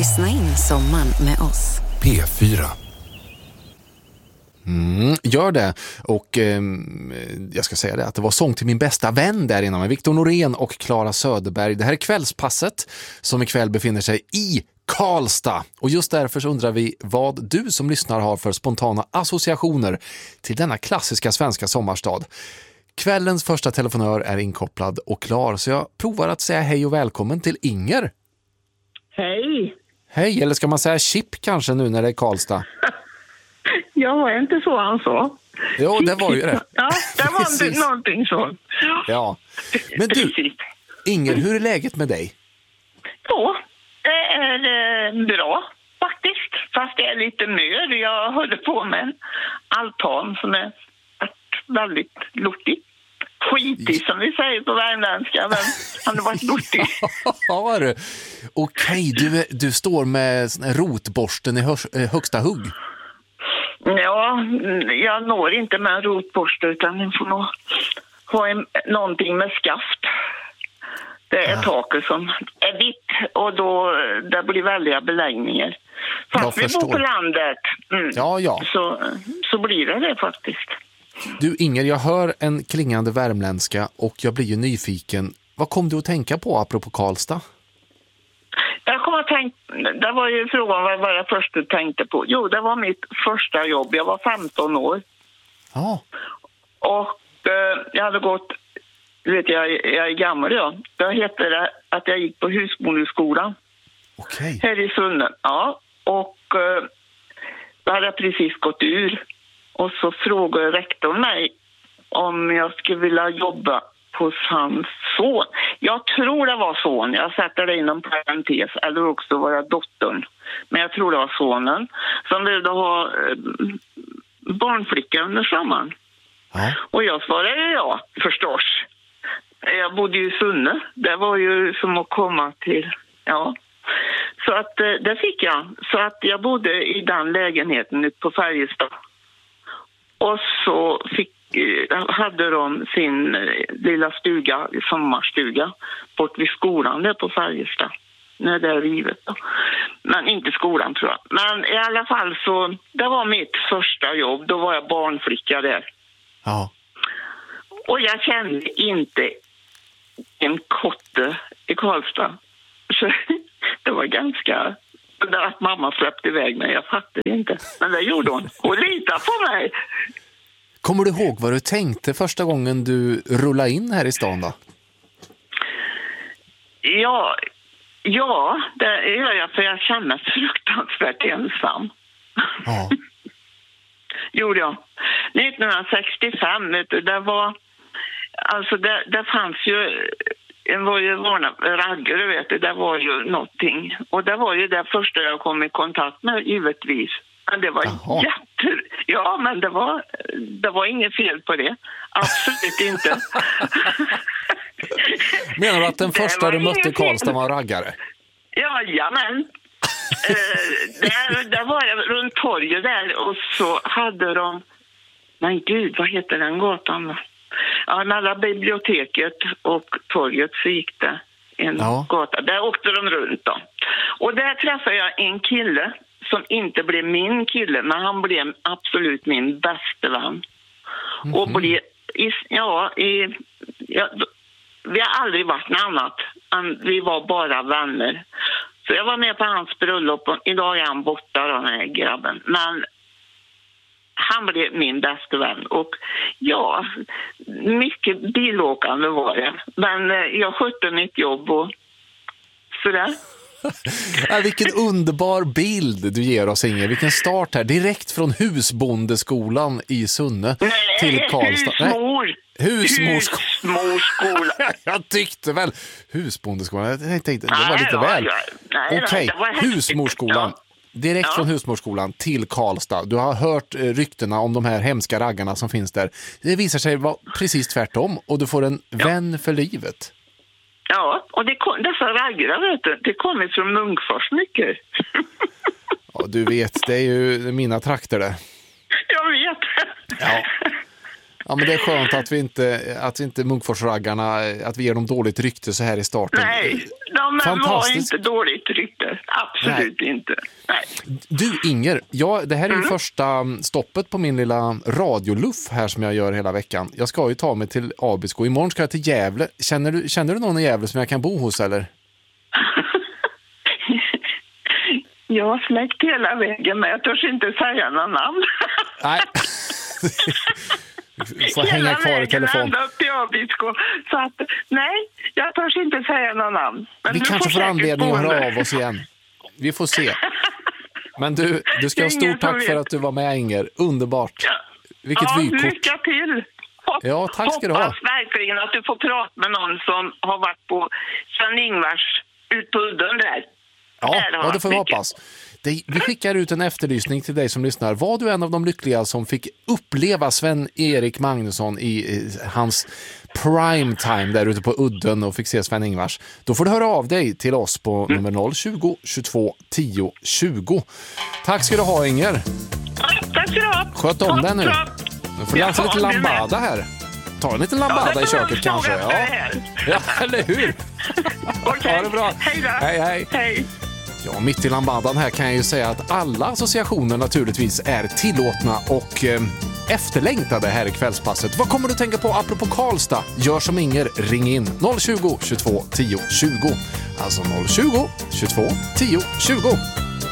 Lyssna in sommaren med oss. P4. Gör det. Och jag ska säga det att det var sång till min bästa vän där innan med Viktor Norén och Clara Söderberg. Det här är kvällspasset som ikväll befinner sig i Karlstad. Och just därför så undrar vi vad du som lyssnar har för spontana associationer till denna klassiska svenska sommarstad. Kvällens första telefonör är inkopplad och klar, så jag provar att säga hej och välkommen till Inger. Hej. Hej, eller ska man säga chip kanske nu när det är Karlstad? Ja, var inte så han sa? Jo, det var ju det. Ja, det var någonting så. Ja. Men du, Inger, hur är läget med dig? Ja, det är bra faktiskt. Fast det är lite mör. Jag håller på med en altan som är väldigt lortig. Skitig som vi säger på värmländska, men han har varit lortig. Ja, du. Okej, du står med rotborsten i högsta hugg. Ja, jag når inte med en rotborste utan jag får nog ha någonting med skaft. Det är taket som är vitt och då det blir väldiga beläggningar. Fast vi bor på landet Ja. så blir det faktiskt. Du Inger, jag hör en klingande värmländska och jag blir ju nyfiken. Vad kom du att tänka på apropå Karlstad? Jag kommer att tänka, det var ju frågan vad jag först tänkte på. Jo, det var mitt första jobb. Jag var 15 år. Ja. Och jag hade gått, jag är gammal ja. Då hette det att jag gick på husbondeskolan. Okej. Här i Sunne. Ja, och då hade jag precis gått ur. Och så frågade rektorn mig om jag skulle vilja jobba hos hans son. Jag tror det var son. Jag sätter det inom parentes. Eller också var det dottern. Men jag tror det var sonen. Som ville ha barnflicka under sommaren. Ja. Och jag svarade ja, förstås. Jag bodde ju i Sunne. Det var ju som att komma till... Ja. Så att det fick jag. Så att jag bodde i den lägenheten ute på Färjestad. Och så hade de sin lilla stuga, sommarstuga, bort vid skolan där på Färjestad. När det är rivet då. Men inte skolan tror jag. Men i alla fall så, det var mitt första jobb. Då var jag barnflicka där. Ja. Och jag kände inte en kotte i Karlstad. Så det var ganska... Att mamma släppte iväg mig, jag fattade inte. Men det gjorde hon. Hon litade på mig. Kommer du ihåg vad du tänkte första gången du rullade in här i stan då? Ja, det gör jag för jag känner fruktansvärt ensam. Ja. Gjorde jag. 1965, vet du, det var... Alltså det fanns ju... Det var ju raggare, vet du. Det var ju någonting. Och det var ju det första jag kom i kontakt med, givetvis. Men det var Ja, men det var inget fel på det. Absolut inte. Menar du att den första du mötte i Karlstad var raggare? Jajamän. Det var runt torget där och så hade de... Men gud, vad heter den gatan då? Ja, mellan biblioteket och torget så gick det en gata. Där åkte de runt då. Och där träffade jag en kille som inte blev min kille, men han blev absolut min bästa vän. Mm-hmm. Och blev, vi har aldrig varit något annat. Vi var bara vänner. Så jag var med på hans bröllop och idag är han borta, den här grabben. Men han blev min bästa vän och ja, mycket bilåkande var det. Men jag skötte mitt jobb och sådär. Vilken underbar bild du ger oss, Inger. Vilken start här. Direkt från husbondeskolan i Sunne till Karlstad. Husmorskolan. Jag tyckte väl husbondeskolan. Jag tänkte, det var lite väl. Okej, husmorskolan. Direkt från husmorskolan till Karlstad. Du har hört ryktena om de här hemska raggarna som finns där. Det visar sig vara precis tvärtom och du får en vän för livet. Ja, och dessa raggare, vet du, det kommer från Munkfors mycket. Ja, du vet, det är ju mina trakter det. Jag vet. Ja, men det är skönt att vi inte Munkforsraggarna, att vi ger dem dåligt rykte så här i starten. Nej, de men fantastiskt. var inte dåligt rykte. Absolut inte. Nej. Du Inger, det här är ju första stoppet på min lilla radioluff här som jag gör hela veckan. Jag ska ju ta mig till Abisko. Imorgon ska jag till Gävle. Känner du någon i Gävle som jag kan bo hos eller? Jag har släckt hela vägen, men jag törs inte säga någon namn. Nej. Du får hänga kvar i telefon. Ända upp till Abisko. Så att, nej, jag törs inte säga någon namn. Men vi kanske får anledning att höra av oss igen. Vi får se. Men du ska ha stort tack för att du var med, Inger. Underbart. Vilket vykort. Lycka till. Ja, tack ska du ha. Hoppas verkligen att du får prata med någon som har varit på Sven-Ingvars ut på udden där. Ja, det får vi hoppas. Vi skickar ut en efterlysning till dig som lyssnar. Var du en av de lyckliga som fick uppleva Sven-Erik Magnusson i hans prime time där ute på udden och fick se Sven-Ingvars, då får du höra av dig till oss på nummer 020 22 10 20. Tack ska du ha, Inger. Tack ska du ha. Sköt om dig nu. Nu får du dansa lite lambada här. Ta en liten lambada i köket kanske. Ja, eller hur? Okay. Ha det bra. Hej då. Hej. Ja, mitt i lambadan här kan jag ju säga att alla associationer naturligtvis är tillåtna och efterlängtade här i kvällspasset. Vad kommer du tänka på apropå Karlstad? Gör som Inger, ring in 020 22 10 20. Alltså 020 22 10 20.